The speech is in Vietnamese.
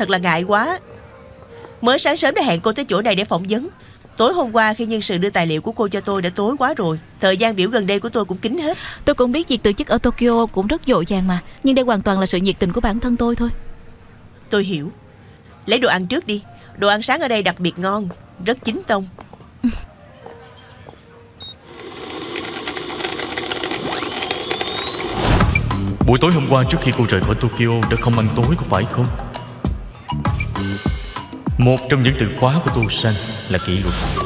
Thật là ngại quá. Mới sáng sớm đã hẹn cô tới chỗ này để phỏng vấn. Tối hôm qua khi nhân sự đưa tài liệu của cô cho tôi đã tối quá rồi. Thời gian biểu gần đây của tôi cũng kín hết. Tôi cũng biết việc từ chức ở Tokyo cũng rất dội vàng mà, nhưng đây hoàn toàn là sự nhiệt tình của bản thân tôi thôi. Tôi hiểu. Lấy đồ ăn trước đi. Đồ ăn sáng ở đây đặc biệt ngon, rất chính tông. Buổi tối hôm qua trước khi cô rời khỏi Tokyo đã không ăn tối có phải không? Một trong những từ khóa của Tô San là kỷ luật.